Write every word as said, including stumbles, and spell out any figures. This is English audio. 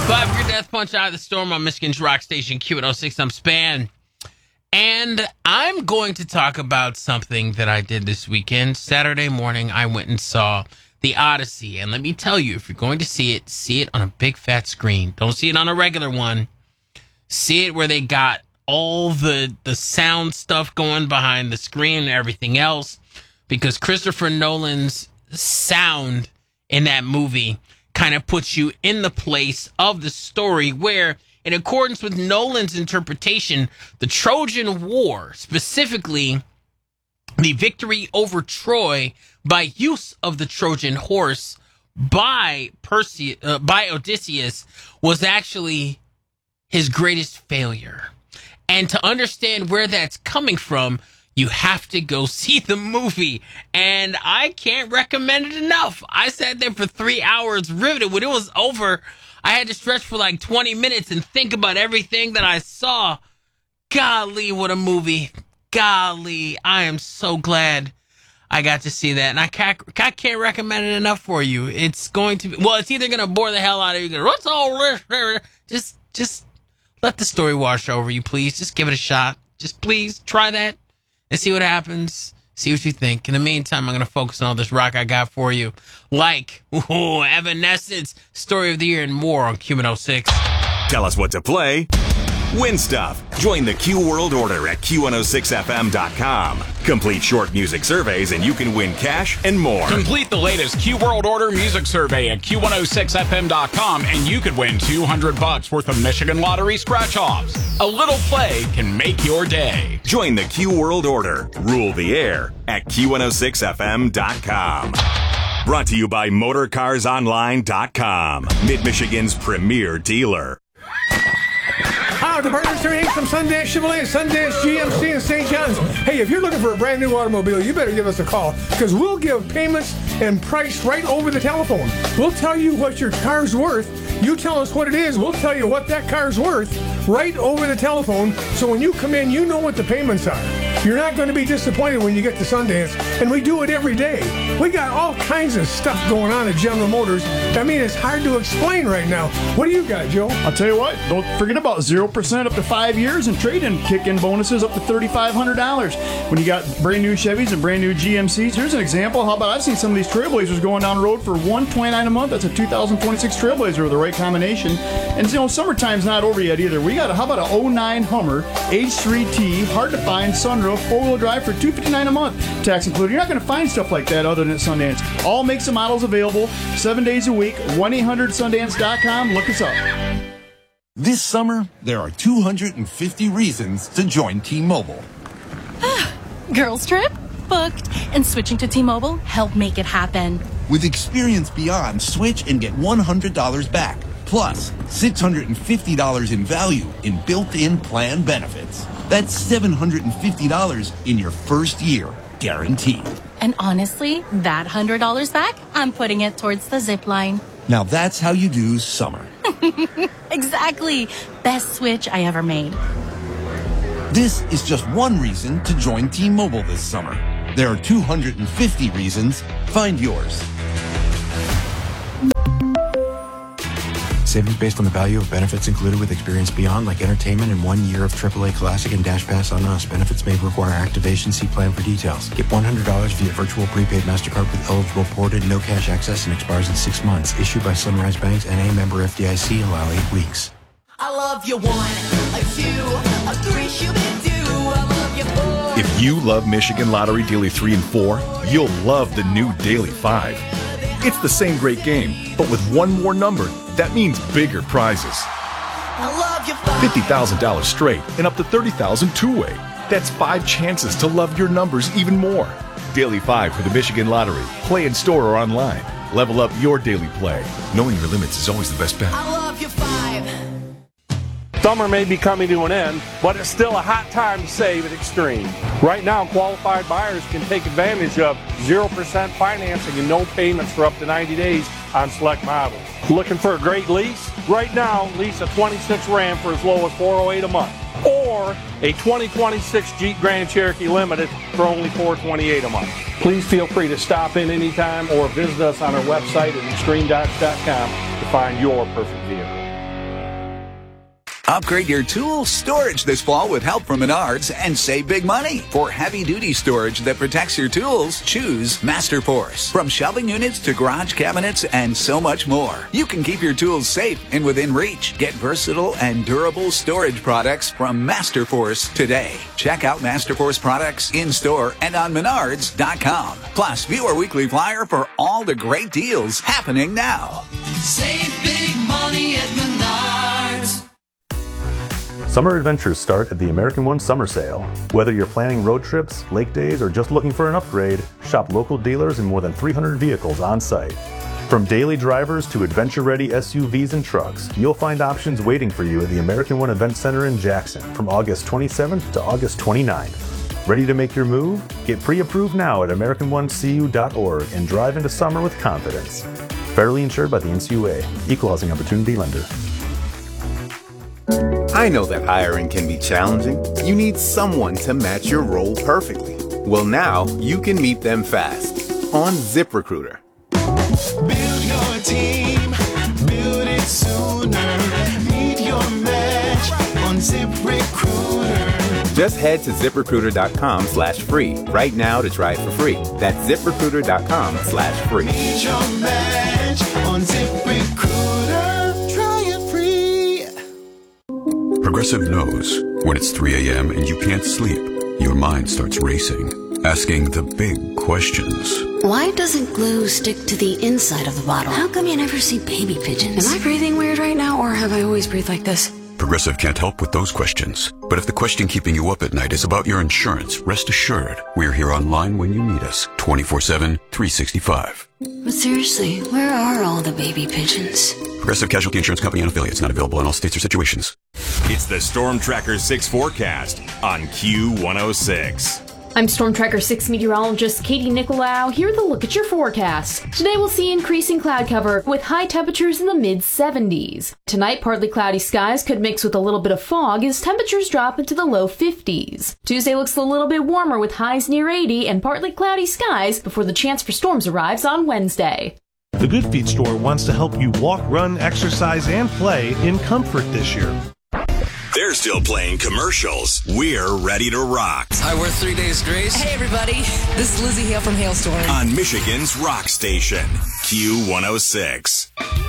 Five for your death punch out of the storm on Michigan's rock station Q one oh six. I'm Span. And I'm going to talk about something that I did this weekend. Saturday morning, I went and saw The Odyssey. And let me tell you, if you're going to see it, see it on a big fat screen. Don't see it on a regular one. See it where they got all the, the sound stuff going behind the screen and everything else. Because Christopher Nolan's sound in that movie kind of puts you in the place of the story where, in accordance with Nolan's interpretation, the Trojan War, specifically the victory over Troy by use of the Trojan horse by Perse- uh, by Odysseus, was actually his greatest failure. And to understand where that's coming from, you have to go see the movie. And I can't recommend it enough. I sat there for three hours riveted. When it was over, I had to stretch for like twenty minutes and think about everything that I saw. Golly, what a movie. Golly, I am so glad I got to see that. And I can't, I can't recommend it enough for you. It's going to be, well, it's either going to bore the hell out of you. What's all this? Just, just let the story wash over you, please. Just give it a shot. Just please try that. And see what happens. See what you think. In the meantime, I'm going to focus on all this rock I got for you. Like, ooh, Evanescence, Story of the Year, and more on Q one oh six. Tell us what to play. Win stuff. Join the Q World Order at Q one oh six F M dot com. Complete short music surveys and you can win cash and more. Complete the latest Q World Order music survey at Q one oh six F M dot com and you could win two hundred bucks worth of Michigan Lottery scratch-offs. A little play can make your day. Join the Q World Order. Rule the air at Q one oh six F M dot com. Brought to you by Motor Cars Online dot com. Mid-Michigan's premier dealer. Hi, the partners here from Sundance Chevrolet, Sundance G M C, and Saint John's. Hey, if you're looking for a brand new automobile, you better give us a call because we'll give payments and price right over the telephone. We'll tell you what your car's worth. You tell us what it is. We'll tell you what that car's worth right over the telephone. So when you come in, you know what the payments are. You're not going to be disappointed when you get to Sundance, and we do it every day. We got all kinds of stuff going on at General Motors. I mean, it's hard to explain right now. What do you got, Joe? I'll tell you what, don't forget about zero percent up to five years and trade-in kick-in bonuses up to three thousand five hundred dollars. When you got brand new Chevys and brand new G M Cs, here's an example. How about I've seen some of these Trailblazers going down the road for one hundred twenty-nine dollars a month. That's a two thousand twenty-six Trailblazer with the right combination. And, you know, summertime's not over yet either. We got, a, how about an oh nine Hummer, H three T, hard to find, sunroof, four-wheel drive for two hundred fifty-nine dollars a month, tax included. You're not going to find stuff like that other than at Sundance. All makes and models available, seven days a week, one eight hundred sundance dot com. Look us up. This summer, there are two hundred fifty reasons to join T-Mobile. Girls trip? Booked. And switching to T-Mobile helped make it happen. With Experience Beyond, switch and get one hundred dollars back. Plus, six hundred fifty dollars in value in built-in plan benefits. That's seven hundred fifty dollars in your first year, guaranteed. And honestly, that one hundred dollars back, I'm putting it towards the zip line. Now that's how you do summer. Exactly. Best switch I ever made. This is just one reason to join T-Mobile this summer. There are two hundred fifty reasons. Find yours. Savings based on the value of benefits included with Experience Beyond, like entertainment and one year of triple A Classic and Dash Pass on us. Benefits may require activation. See plan for details. Get one hundred dollars via virtual prepaid MasterCard with eligible ported, no cash access, and expires in six months. Issued by Sunrise Banks and a member F D I C. Allow eight weeks. I love you one, a two, a three, shoo-be-doo. I love you four. If you love Michigan Lottery Daily three and four, you'll love the new Daily five. It's the same great game, but with one more number. That means bigger prizes. I love you five. fifty thousand dollars straight and up to thirty thousand dollars two-way. That's five chances to love your numbers even more. Daily five for the Michigan Lottery. Play in store or online. Level up your daily play. Knowing your limits is always the best bet. I love you five. Summer may be coming to an end, but it's still a hot time to save at Extreme. Right now, qualified buyers can take advantage of zero percent financing and no payments for up to ninety days on select models. Looking for a great lease? Right now, lease a twenty-six Ram for as low as four oh eight a month. Or a twenty twenty-six Jeep Grand Cherokee Limited for only four twenty-eight a month. Please feel free to stop in anytime or visit us on our website at extreme dodge dot com to find your perfect vehicle. Upgrade your tool storage this fall with help from Menards and save big money. For heavy-duty storage that protects your tools, choose Masterforce. From shelving units to garage cabinets and so much more. You can keep your tools safe and within reach. Get versatile and durable storage products from Masterforce today. Check out Masterforce products in-store and on Menards dot com. Plus, view our weekly flyer for all the great deals happening now. Save big money at Menards. Summer adventures start at the American One Summer Sale. Whether you're planning road trips, lake days, or just looking for an upgrade, shop local dealers and more than three hundred vehicles on site. From daily drivers to adventure-ready S U Vs and trucks, you'll find options waiting for you at the American One Event Center in Jackson from August twenty-seventh to August twenty-ninth. Ready to make your move? Get pre-approved now at American One C U dot org and drive into summer with confidence. Federally insured by the N C U A. Equal Housing Opportunity Lender. I know that hiring can be challenging. You need someone to match your role perfectly. Well, now you can meet them fast on ZipRecruiter. Build your team, build it sooner. Meet your match on ZipRecruiter. Just head to ZipRecruiter.com slash free right now to try it for free. That's ZipRecruiter.com slash free. Meet your match on ZipRecruiter. Try it free. Progressive knows when it's three a.m. and you can't sleep, your mind starts racing, asking the big questions. Why doesn't glue stick to the inside of the bottle? How come you never see baby pigeons? Am I breathing weird right now, or have I always breathed like this? Progressive can't help with those questions. But if the question keeping you up at night is about your insurance, rest assured, we're here online when you need us, twenty-four seven, three sixty-five. But seriously, where are all the baby pigeons? Progressive Casualty Insurance Company and affiliates, not available in all states or situations. It's the Storm Tracker six forecast on Q one oh six. I'm Storm Tracker six meteorologist Katie Nicolau. Here with a look at your forecast. Today we'll see increasing cloud cover with high temperatures in the mid seventies. Tonight, partly cloudy skies could mix with a little bit of fog as temperatures drop into the low fifties. Tuesday looks a little bit warmer with highs near eighty and partly cloudy skies before the chance for storms arrives on Wednesday. The Good Feet store wants to help you walk, run, exercise, and play in comfort this year. They're still playing commercials. We're ready to rock. Hi, we're Three Days Grace. Hey, everybody. This is Lizzie Hale from Hailstorm. On Michigan's rock station, Q one oh six.